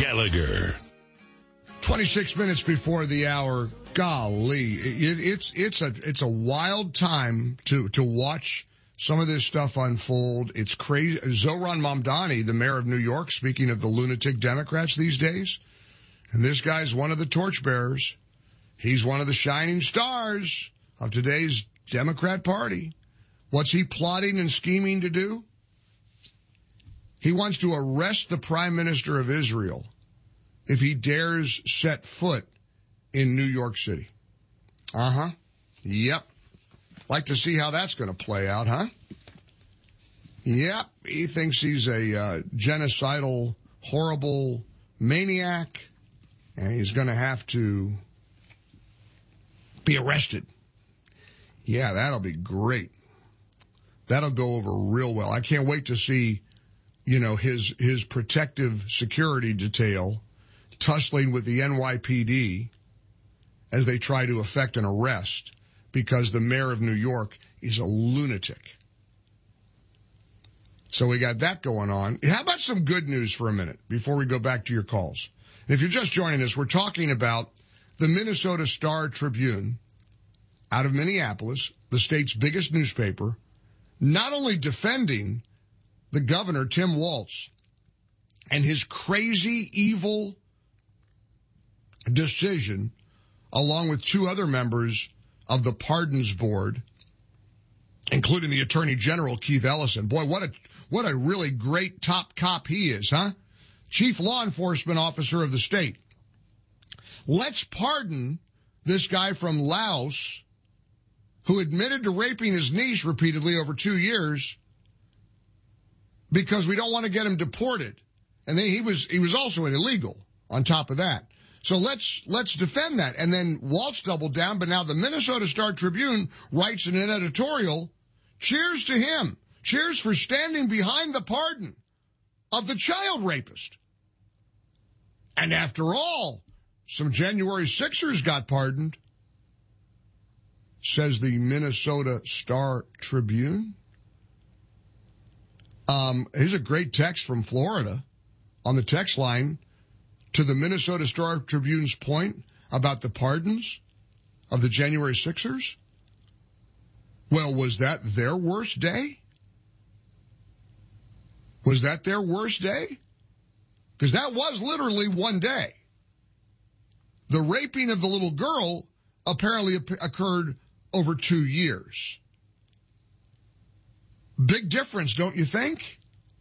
Gallagher. 26 minutes before the hour. Golly, it's a wild time to watch some of this stuff unfold. It's crazy. Zohran Mamdani, the mayor of New York, speaking of the lunatic Democrats these days, and this guy's one of the torchbearers. He's one of the shining stars of today's Democrat Party. What's he plotting and scheming to do? He wants to arrest the Prime Minister of Israel if he dares set foot in New York City. Yep. Like to see how that's going to play out, huh? Yep. He thinks he's a genocidal, horrible maniac, and he's going to have to be arrested. Yeah, that'll be great. That'll go over real well. I can't wait to see, his protective security detail tussling with the NYPD as they try to effect an arrest because the mayor of New York is a lunatic. So we got that going on. How about some good news for a minute before we go back to your calls? And if you're just joining us, we're talking about the Minnesota Star-Tribune out of Minneapolis, the state's biggest newspaper, not only defending the governor, Tim Walz, and his crazy, evil decision, along with two other members of the Pardons Board, including the Attorney General, Keith Ellison. Boy, what a really great top cop he is, huh? Chief Law Enforcement Officer of the state. Let's pardon this guy from Laos who admitted to raping his niece repeatedly over 2 years because we don't want to get him deported. And then he was also an illegal on top of that. So let's defend that. And then Walz doubled down, but now the Minnesota Star-Tribune writes in an editorial, cheers to him. Cheers for standing behind the pardon of the child rapist. And after all, some January 6ers got pardoned, says the Minnesota Star-Tribune. Here's a great text from Florida on the text line to the Minnesota Star-Tribune's point about the pardons of the January 6ers. Well, was that their worst day? Was that their worst day? Because that was literally one day. The raping of the little girl apparently occurred over 2 years. Big difference, don't you think?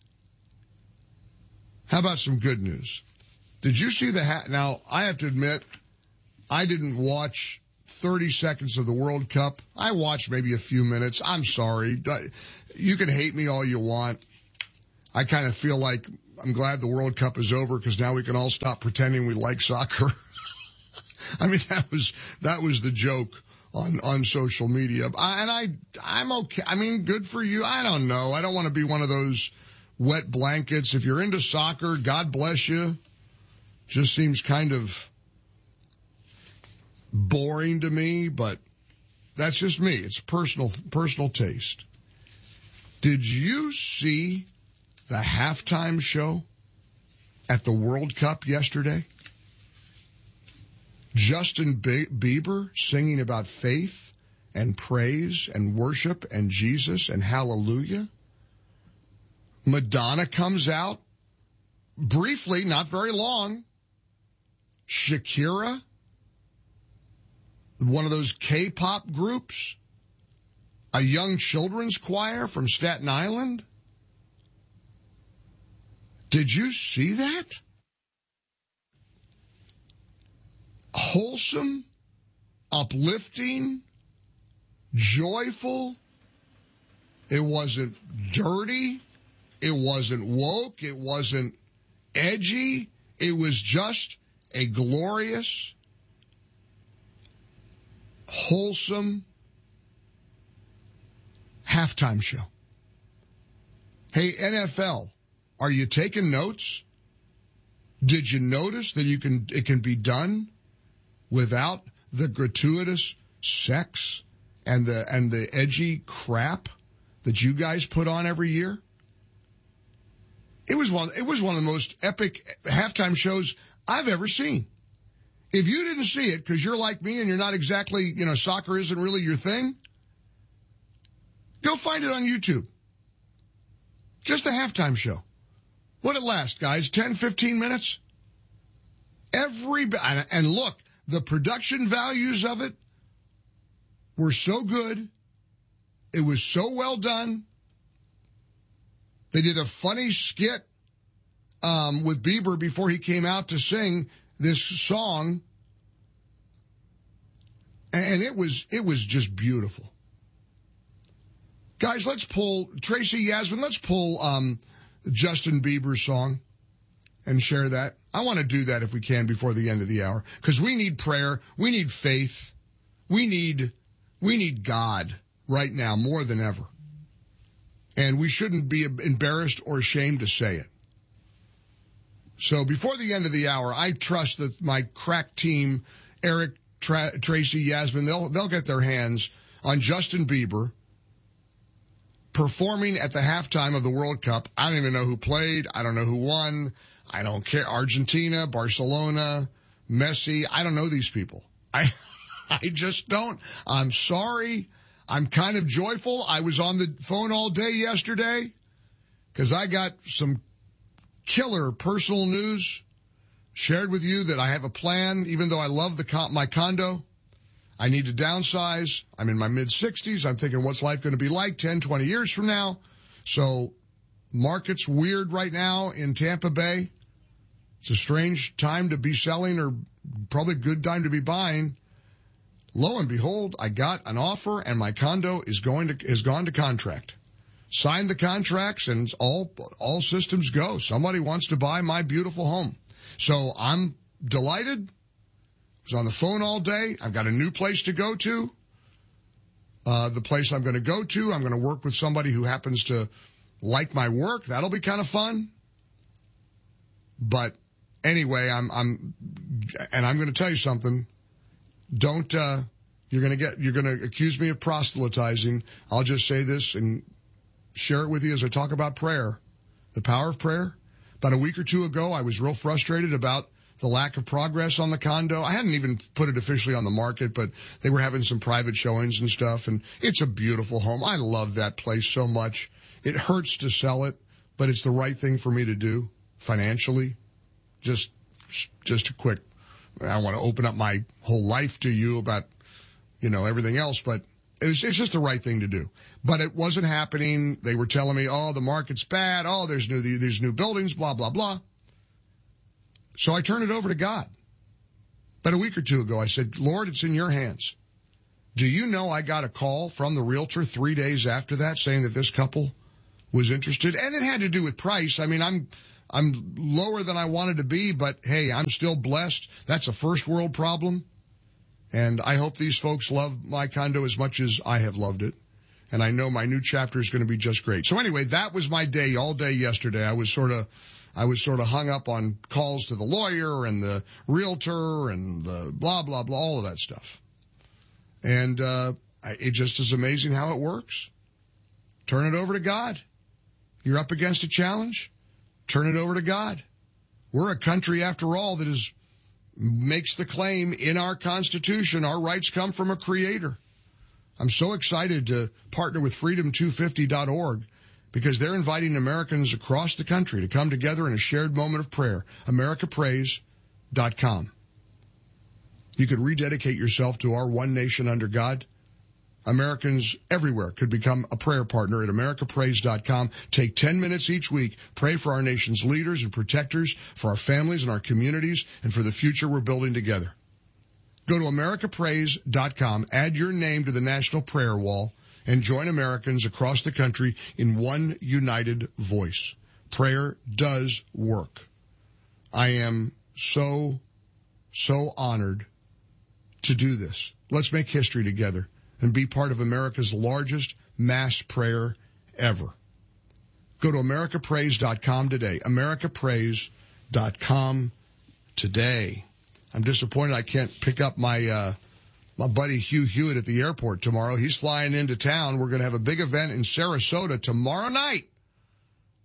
How about some good news? Did you see Now, I have to admit, I didn't watch 30 seconds of the World Cup. I watched maybe a few minutes. I'm sorry. You can hate me all you want. I kind of feel like I'm glad the World Cup is over because now we can all stop pretending we like soccer. I mean, that was the joke on social media. I'm okay. I mean, good for you. I don't know. I don't want to be one of those wet blankets. If you're into soccer, God bless you. Just seems kind of boring to me, but that's just me. It's personal taste. Did you see the halftime show at the World Cup yesterday? Justin Bieber singing about faith and praise and worship and Jesus and hallelujah. Madonna comes out briefly, not very long. Shakira, one of those K-pop groups, a young children's choir from Staten Island. Did you see that? Wholesome, uplifting, joyful. It wasn't dirty. It wasn't woke. It wasn't edgy. It was just a glorious, wholesome halftime show. Hey, NFL, are you taking notes? Did you notice that it can be done without the gratuitous sex and the edgy crap that you guys put on every year? It was one of the most epic halftime shows I've ever seen. If you didn't see it because you're like me and you're not exactly, soccer isn't really your thing, go find it on YouTube. Just a halftime show. What'd it last, guys? 10, 15 minutes? And look, the production values of it were so good. It was so well done. They did a funny skit with Bieber before he came out to sing this song. And it was just beautiful. Guys, let's pull Tracy Yasmin, let's pull Justin Bieber's song and share that. I want to do that if we can before the end of the hour, because we need prayer, we need faith, we need God right now more than ever. And we shouldn't be embarrassed or ashamed to say it. So before the end of the hour, I trust that my crack team, Eric, Tracy, Yasmin, they'll get their hands on Justin Bieber performing at the halftime of the World Cup. I don't even know who played. I don't know who won. I don't care. Argentina, Barcelona, Messi. I don't know these people. I just don't. I'm sorry. I'm kind of joyful. I was on the phone all day yesterday because I got some killer personal news shared with you that I have a plan. Even though I love my condo, I need to downsize. I'm in my mid-60s. I'm thinking, what's life going to be like 10, 20 years from now? So market's weird right now in Tampa Bay. It's a strange time to be selling, or probably a good time to be buying. Lo and behold, I got an offer, and my condo has gone to contract. Signed the contracts, and all systems go. Somebody wants to buy my beautiful home. So I'm delighted. I was on the phone all day. I've got a new place to go to. The place I'm going to go to, I'm going to work with somebody who happens to like my work. That'll be kind of fun. But anyway, I'm going to tell you something. Don't, you're going to accuse me of proselytizing. I'll just say this and share it with you as I talk about prayer, the power of prayer. About a week or two ago, I was real frustrated about the lack of progress on the condo. I hadn't even put it officially on the market, but they were having some private showings and stuff, and it's a beautiful home. I love that place so much. It hurts to sell it, but it's the right thing for me to do financially. Just a quick, I want to open up my whole life to you about, everything else, but it's just the right thing to do. But it wasn't happening. They were telling me, oh, the market's bad. Oh, there's new buildings, blah, blah, blah. So I turned it over to God. But a week or two ago, I said, Lord, it's in your hands. Do you know I got a call from the realtor 3 days after that saying that this couple was interested? And it had to do with price. I mean, I'm lower than I wanted to be, but hey, I'm still blessed. That's a first world problem. And I hope these folks love my condo as much as I have loved it. And I know my new chapter is going to be just great. So anyway, that was my day all day yesterday. I was sort of hung up on calls to the lawyer and the realtor and the blah, blah, blah, all of that stuff. And it just is amazing how it works. Turn it over to God. You're up against a challenge. Turn it over to God. We're a country, after all, that makes the claim in our Constitution our rights come from a creator. I'm so excited to partner with freedom250.org because they're inviting Americans across the country to come together in a shared moment of prayer. AmericaPrays.com. You could rededicate yourself to our one nation under God. Americans everywhere could become a prayer partner at AmericaPrays.com. Take 10 minutes each week. Pray for our nation's leaders and protectors, for our families and our communities, and for the future we're building together. Go to AmericaPrays.com, add your name to the National Prayer Wall, and join Americans across the country in one united voice. Prayer does work. I am so honored to do this. Let's make history together and be part of America's largest mass prayer ever. Go to AmericaPrays.com today. AmericaPrays.com today. I'm disappointed I can't pick up my buddy Hugh Hewitt at the airport tomorrow. He's flying into town. We're going to have a big event in Sarasota tomorrow night.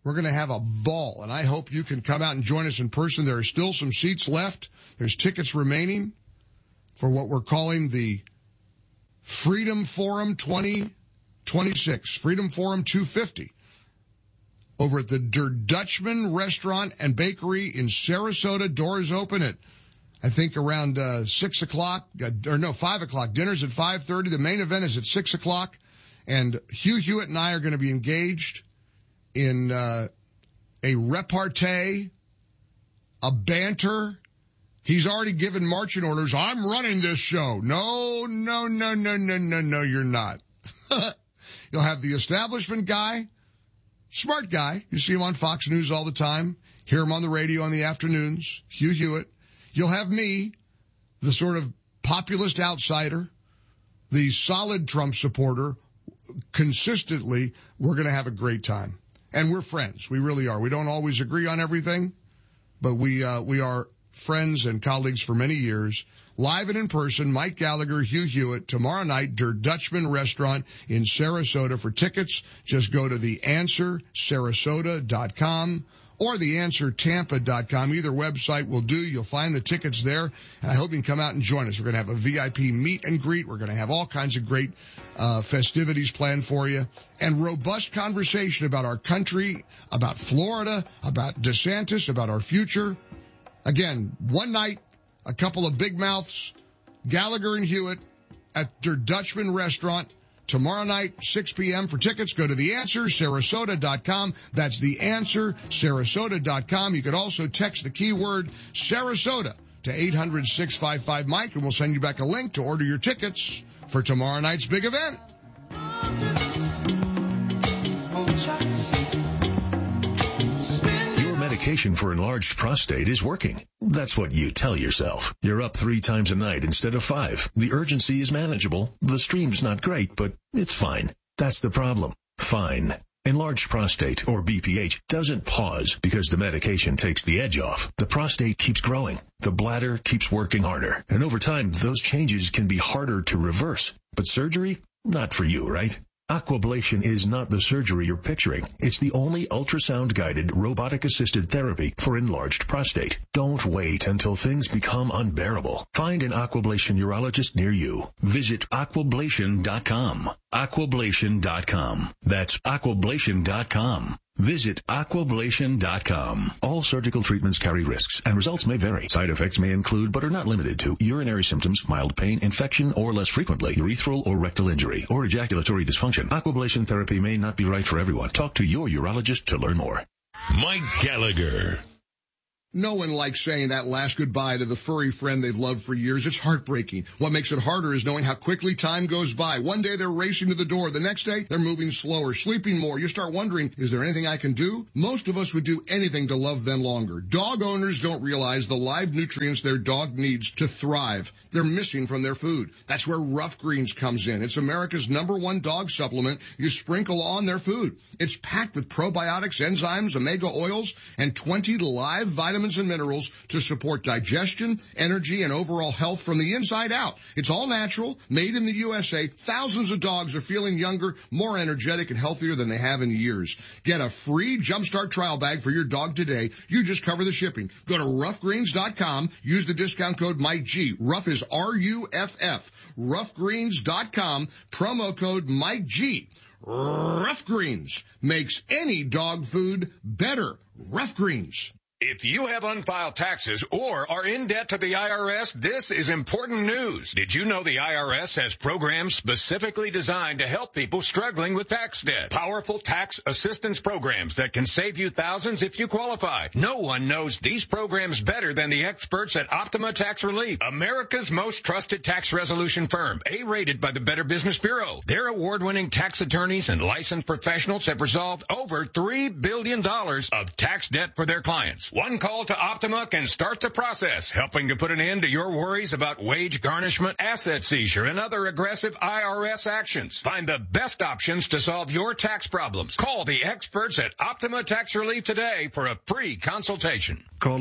We're going to have a ball, and I hope you can come out and join us in person. There are still some seats left. There's tickets remaining for what we're calling the Freedom Forum 2026, Freedom Forum 250, over at the Der Dutchman Restaurant and Bakery in Sarasota. Doors open at, I think, around 6 o'clock, 5 o'clock. Dinner's at 5:30. The main event is at 6 o'clock. And Hugh Hewitt and I are going to be engaged in a repartee, a banter. He's already given marching orders. I'm running this show. No, you're not. You'll have the establishment guy, smart guy. You see him on Fox News all the time. Hear him on the radio in the afternoons, Hugh Hewitt. You'll have me, the sort of populist outsider, the solid Trump supporter. Consistently, we're going to have a great time. And we're friends. We really are. We don't always agree on everything, but we are friends and colleagues for many years. Live and in person, Mike Gallagher, Hugh Hewitt, tomorrow night, Der Dutchman Restaurant in Sarasota. For tickets, just go to theanswersarasota.com or theanswertampa.com. Either website will do. You'll find the tickets there, and I hope you can come out and join us. We're going to have a VIP meet and greet. We're going to have all kinds of great festivities planned for you, and robust conversation about our country, about Florida, about DeSantis, about our future. Again, one night, a couple of big mouths, Gallagher and Hewitt at Der Dutchman Restaurant. Tomorrow night, 6 p.m. For tickets, go to theanswersarasota.com. That's theanswersarasota.com. You could also text the keyword Sarasota to 800-655-MIKE, and we'll send you back a link to order your tickets for tomorrow night's big event. Your medication for enlarged prostate is working. That's what you tell yourself. You're up 3 times a night instead of 5. The urgency is manageable. The stream's not great, but it's fine. That's the problem. Fine. Enlarged prostate, or BPH, doesn't pause because the medication takes the edge off. The prostate keeps growing. The bladder keeps working harder. And over time, those changes can be harder to reverse. But surgery? Not for you, right? Aquablation is not the surgery you're picturing. It's the only ultrasound-guided, robotic-assisted therapy for enlarged prostate. Don't wait until things become unbearable. Find an Aquablation urologist near you. Visit aquablation.com. Aquablation.com. That's aquablation.com. Visit aquablation.com. All surgical treatments carry risks, and results may vary. Side effects may include, but are not limited to, urinary symptoms, mild pain, infection, or less frequently, urethral or rectal injury, or ejaculatory dysfunction. Aquablation therapy may not be right for everyone. Talk to your urologist to learn more. Mike Gallagher. No one likes saying that last goodbye to the furry friend they've loved for years. It's heartbreaking. What makes it harder is knowing how quickly time goes by. One day they're racing to the door. The next day they're moving slower, sleeping more. You start wondering, is there anything I can do? Most of us would do anything to love them longer. Dog owners don't realize the live nutrients their dog needs to thrive. They're missing from their food. That's where Rough Greens comes in. It's America's #1 dog supplement you sprinkle on their food. It's packed with probiotics, enzymes, omega oils, and 20 live vitamins and minerals to support digestion, energy, and overall health from the inside out. It's all natural, made in the USA. Thousands of dogs are feeling younger, more energetic, and healthier than they have in years. Get a free Jumpstart trial bag for your dog today. You just cover the shipping. Go to roughgreens.com. Use the discount code MikeG. Rough is R-U-F-F. Roughgreens.com. Promo code MikeG. Rough Greens makes any dog food better. Rough Greens. If you have unfiled taxes or are in debt to the IRS, this is important news. Did you know the IRS has programs specifically designed to help people struggling with tax debt? Powerful tax assistance programs that can save you thousands if you qualify. No one knows these programs better than the experts at Optima Tax Relief, America's most trusted tax resolution firm, A-rated by the Better Business Bureau. Their award-winning tax attorneys and licensed professionals have resolved over $3 billion of tax debt for their clients. One call to Optima can start the process, helping to put an end to your worries about wage garnishment, asset seizure, and other aggressive IRS actions. Find the best options to solve your tax problems. Call the experts at Optima Tax Relief today for a free consultation. Call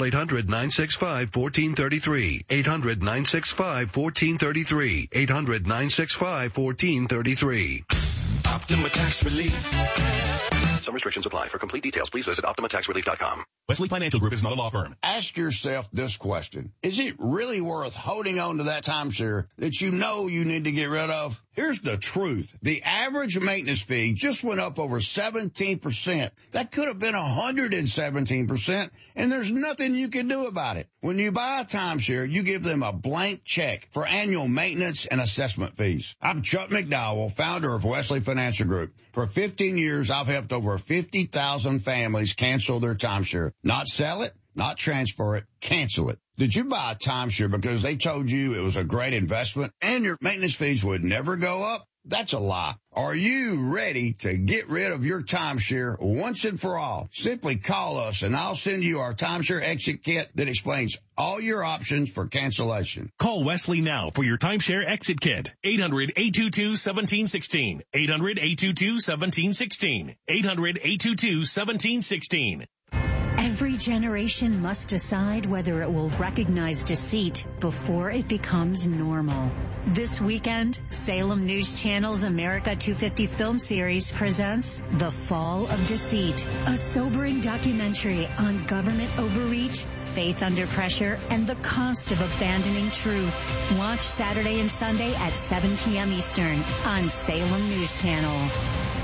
800-965-1433. 800-965-1433. 800-965-1433. Optima Tax Relief. Some restrictions apply. For complete details, please visit OptimaTaxRelief.com. Wesley Financial Group is not a law firm. Ask yourself this question. Is it really worth holding on to that timeshare that you know you need to get rid of? Here's the truth. The average maintenance fee just went up over 17%. That could have been 117%, and there's nothing you can do about it. When you buy a timeshare, you give them a blank check for annual maintenance and assessment fees. I'm Chuck McDowell, founder of Wesley Financial Group. For 15 years, I've helped over 50,000 families cancel their timeshare. Not sell it, not transfer it, cancel it. Did you buy a timeshare because they told you it was a great investment and your maintenance fees would never go up? That's a lie. Are you ready to get rid of your timeshare once and for all? Simply call us and I'll send you our timeshare exit kit that explains all your options for cancellation. Call Wesley now for your timeshare exit kit. 800-822-1716. 800-822-1716. 800-822-1716. Every generation must decide whether it will recognize deceit before it becomes normal. This weekend, Salem News Channel's America 250 film series presents The Fall of Deceit, a sobering documentary on government overreach, faith under pressure, and the cost of abandoning truth. Watch Saturday and Sunday at 7 p.m. Eastern on Salem News Channel.